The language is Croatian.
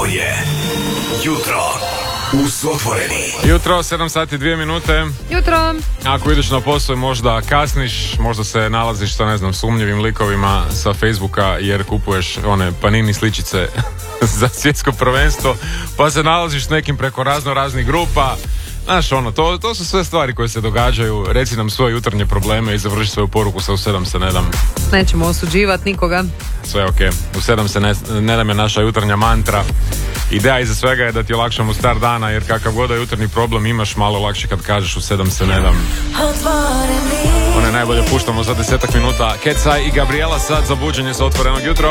je Jutro uz Otvoreni. Jutro, 7 sati 2 minute. Jutro. Ako ideš na posao i možda kasniš, možda se nalaziš sa, ne znam, sumnjivim likovima sa Facebooka jer kupuješ one Panini sličice za svjetsko prvenstvo, pa se nalaziš s nekim preko raznih grupa. Znaš, to su sve stvari koje se događaju. Reci nam svoje jutarnje probleme i završi svoju poruku sa u 7 se ne dam. Nećemo osuđivati nikoga. Sve ok. U 7 se ne dam je naša jutarnja mantra. Ideja iza svega je da ti olakšamo start dana, jer kakav god da jutarnji problem imaš, malo lakše kad kažeš u 7 se ne dam. One najbolje puštamo za 10 minuta. Kecaj i Gabriela sad za buđenje sa Otvorenog jutra.